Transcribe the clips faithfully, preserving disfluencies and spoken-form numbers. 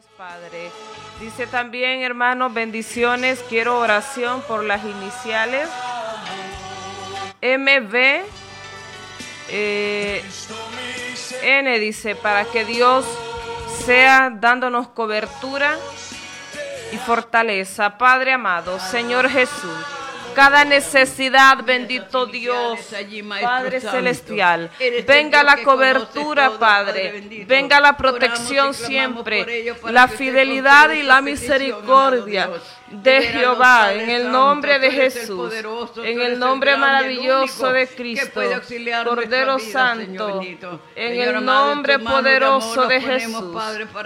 Gracias, Padre. Dice también, hermanos, bendiciones. Quiero oración por las iniciales. M V eh, N dice, para que Dios sea dándonos cobertura y fortaleza. Padre amado, Señor Jesús, cada necesidad, bendito Dios, Padre celestial, venga la cobertura, Padre, venga la protección siempre, la fidelidad y la misericordia de Jehová, en el nombre de Jesús, en el nombre maravilloso de Cristo, Cordero Santo, en el nombre poderoso de Jesús.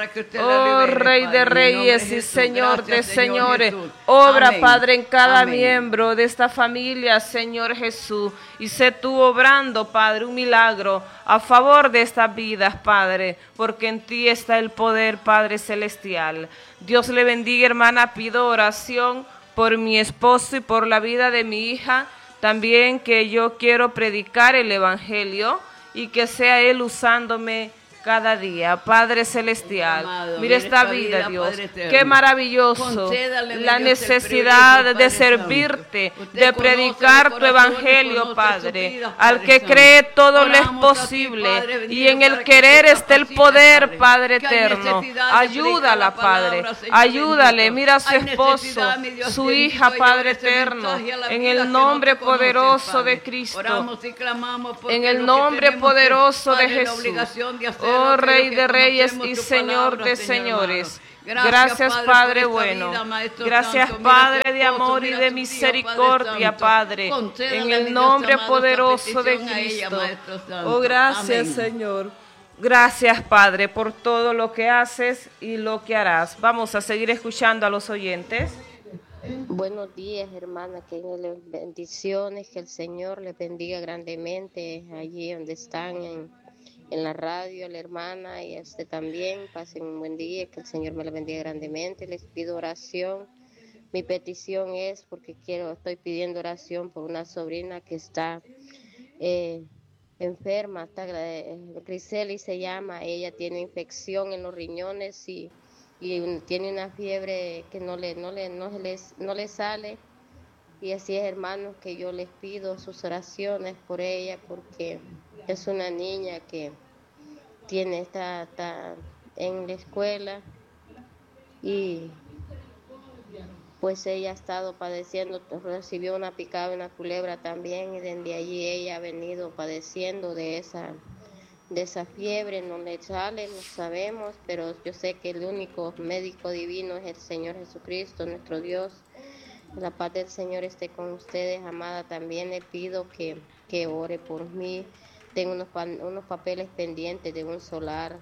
Oh Rey de Reyes y Señor de Señores, obra, Padre, en cada miembro de esta familia, Señor Jesús, y sé tú obrando, Padre, un milagro a favor de estas vidas, Padre, porque en ti está el poder, Padre celestial. Dios le bendiga, hermana. Pido oración por mi esposo y por la vida de mi hija. También que yo quiero predicar el evangelio y que sea él usándome cada día. Padre celestial, amado, mira esta vida, vida Dios, qué maravilloso, la necesidad de servirte, de predicar tu evangelio, Padre. Al que cree todo le es posible, y en el querer está el poder, Padre eterno. Ayúdala, Padre, ayúdale. Mira a su esposo, su hija, Padre eterno, en el nombre poderoso de Cristo, en el nombre poderoso de Jesús. Oh Rey de Reyes y Señor de Señores, gracias Padre bueno, gracias Padre de amor y de misericordia, Padre, en el nombre poderoso de Cristo. Oh gracias Señor, gracias Padre por todo lo que haces y lo que harás. Vamos a seguir escuchando a los oyentes. Buenos días, hermana, que les bendiciones, que el Señor les bendiga grandemente allí donde están en en la radio, la hermana y este también. Pasen un buen día, que el Señor me la bendiga grandemente. Les pido oración. Mi petición es porque quiero, estoy pidiendo oración por una sobrina que está eh, enferma, está, eh, Griseli se llama. Ella tiene infección en los riñones y, y tiene una fiebre que no le, no le, no les, no le sale. Y así es, hermanos, que yo les pido sus oraciones por ella, porque es una niña que tiene, está, está en la escuela y pues ella ha estado padeciendo, recibió una picada, una culebra también, y desde allí ella ha venido padeciendo de esa, de esa fiebre. No le sale, no sabemos, pero yo sé que el único médico divino es el Señor Jesucristo, nuestro Dios. La paz del Señor esté con ustedes, amada. También le pido que, que ore por mí. Tengo unos, unos papeles pendientes de un solar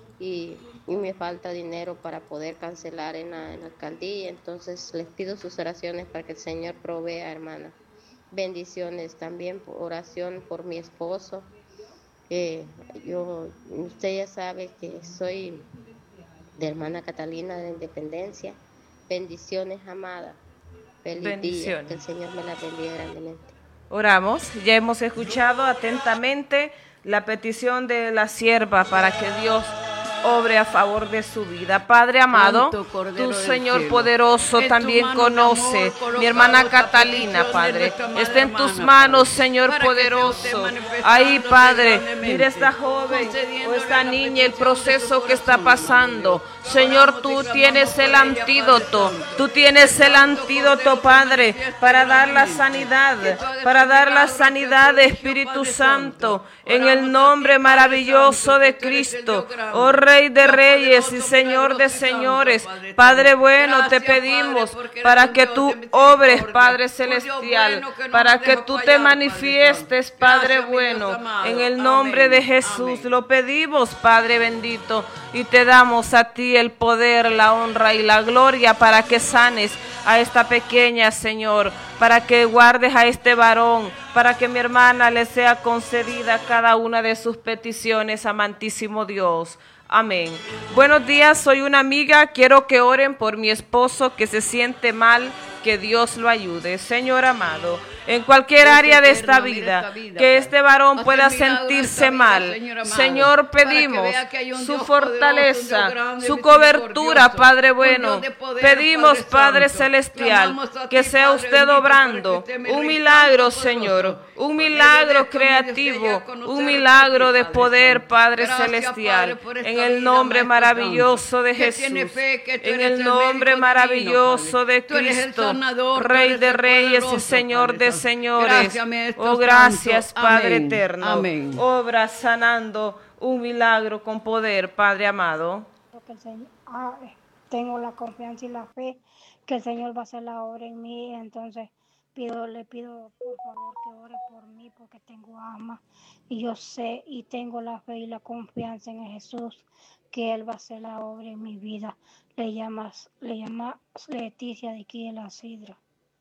y, y me falta dinero para poder cancelar en la, en la alcaldía. Entonces les pido sus oraciones para que el Señor provea, hermana. Bendiciones también, oración por mi esposo. Eh, yo, usted ya sabe que soy de hermana Catalina de Independencia. Bendiciones, amada. Feliz bendiciones. Día, que el Señor me la bendiga grandemente. Oramos, ya hemos escuchado atentamente la petición de la sierva para que Dios obre a favor de su vida. Padre amado, tu Señor poderoso también conoce mi hermana Catalina, Padre. Está en tus manos, Señor poderoso. Ahí, Padre, mira esta joven o esta niña, el proceso que está pasando. Señor, tú tienes el antídoto, tú tienes el antídoto, Padre, para dar la sanidad, para dar la sanidad de Espíritu Santo, en el nombre maravilloso de Cristo. Oh Rey de Reyes y Señor de Señores, Padre bueno, te pedimos para que tú obres, Padre celestial, para que tú te manifiestes, Padre bueno, en el nombre de Jesús. Lo pedimos, Padre bendito, y te damos a ti el poder, la honra y la gloria para que sanes a esta pequeña, Señor, para que guardes a este varón, para que mi hermana le sea concedida cada una de sus peticiones, amantísimo Dios. Amén. Buenos días, soy una amiga, quiero que oren por mi esposo que se siente mal que Dios lo ayude. Señor amado, en cualquier área de esta vida, que este varón pueda sentirse mal, Señor, pedimos su fortaleza, su cobertura, Padre bueno. Pedimos, Padre celestial, que sea usted obrando un milagro, Señor, un milagro creativo, un milagro de poder, Padre celestial, en el nombre maravilloso de Jesús, en el nombre maravilloso de Cristo, Rey de reyes y Señor de señores. Oh, gracias, Padre eterno. Obra sanando un milagro con poder, Padre amado. Porque el Señor, ah, tengo la confianza y la fe que el Señor va a hacer la obra en mí, entonces pido, le pido por favor que ore por mí porque tengo alma y yo sé y tengo la fe y la confianza en Jesús que Él va a hacer la obra en mi vida. Le llamas, le llama Leticia de aquí de la Sidra.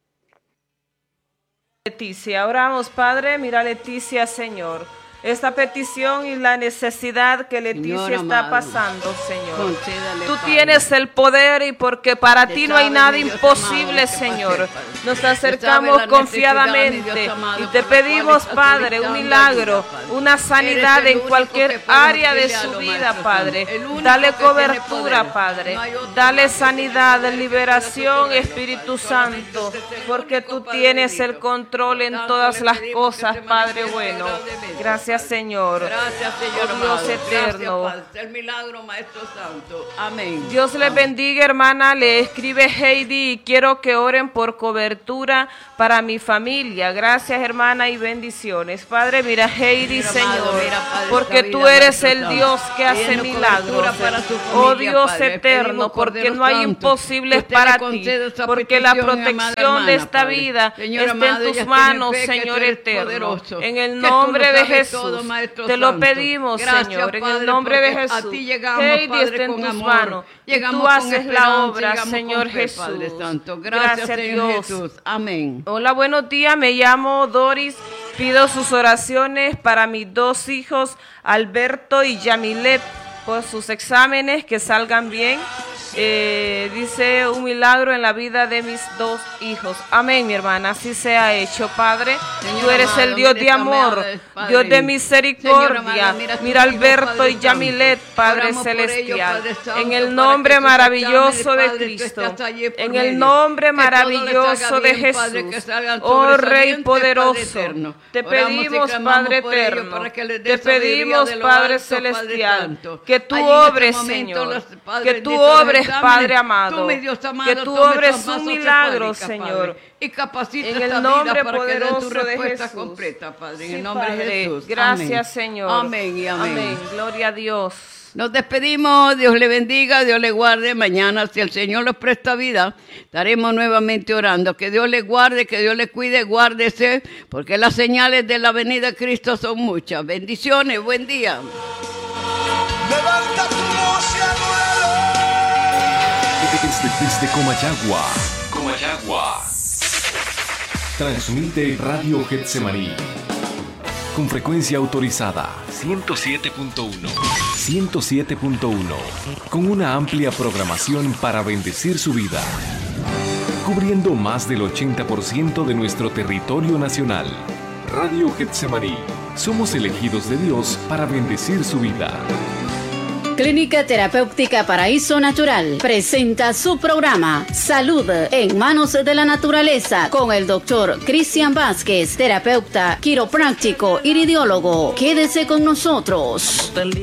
Leticia, oramos, Padre, mira Leticia, Señor, esta petición y la necesidad que Leticia Señor está amado, pasando, Señor. Tú Padre. Tienes el poder y porque para Te ti no hay nada imposible, amado, Señor. Nos acercamos confiadamente amado, y te pedimos, Padre, un milagro, Padre. Una sanidad en cualquier área de su vida, Padre. Dale cobertura, Padre. Dale sanidad, liberación, Espíritu Santo, porque tú tienes el control en todas las cosas, Padre bueno. Gracias. Gracias, Señor. Gracias, Señor. Oh, Dios eterno. Gracias, Padre. El milagro, Maestro Santo. Amén. Dios les bendiga, hermana. Le escribe Heidi y quiero que oren por cobertura para mi familia. Gracias, hermana, y bendiciones. Padre, mira, Heidi, mira, Señor, amado, mira, Padre, porque tú eres el Dios que hace milagros. Familia, oh, Dios Padre, eterno, porque no hay imposibles para ti. Porque la protección amada, de esta Padre. Vida Señor, está amado, en tus manos, Señor eterno. Poderoso. En el nombre de Jesús. Todo, te lo pedimos, gracias, Señor, en Padre, el nombre de Jesús. A ti llegamos, Heidi Padre, está en tus amor. Manos. Llegamos y tú haces la obra, Señor fe, Jesús. Padre Santo. Gracias, gracias Señor Dios. Jesús. Amén. Hola, buenos días. Me llamo Doris. Pido sus oraciones para mis dos hijos, Alberto y Yamilet, por sus exámenes, que salgan bien. Eh, dice un milagro en la vida de mis dos hijos. Amén, mi hermana, así sea hecho, Padre. Señor tú eres amado, el Dios de amor, Dios de misericordia. Amado, mira, mira Alberto Padre y Yamilet, Padre Oramos celestial, ello, Padre Santo, en el nombre maravilloso de Cristo, en el nombre maravilloso de Jesús, oh Rey poderoso, te pedimos, Padre eterno, te pedimos, Padre celestial, que tú obres, Señor, que tú obres, Padre amado, que tú obres un milagro, Señor, y capacita en el nombre para poderoso que tu respuesta de Jesús. Completa, Padre, en sí, el nombre Padre. de Jesús. Gracias, amén. Señor. Amén y amén. Amén. Gloria a Dios. Nos despedimos, Dios le bendiga, Dios le guarde. Mañana, si el Señor nos presta vida, estaremos nuevamente orando. Que Dios le guarde, que Dios le cuide, guárdese, porque las señales de la venida de Cristo son muchas. Bendiciones, buen día. Levanta tu voz y adóralo. Desde, desde Comayagua, Comayagua, transmite Radio Getsemaní, con frecuencia autorizada, ciento siete punto uno, ciento siete punto uno, con una amplia programación para bendecir su vida, cubriendo más del ochenta por ciento de nuestro territorio nacional. Radio Getsemaní, somos elegidos de Dios para bendecir su vida. Clínica Terapéutica Paraíso Natural presenta su programa Salud en Manos de la Naturaleza con el doctor Cristian Vázquez, terapeuta quiropráctico iridiólogo. Quédese con nosotros.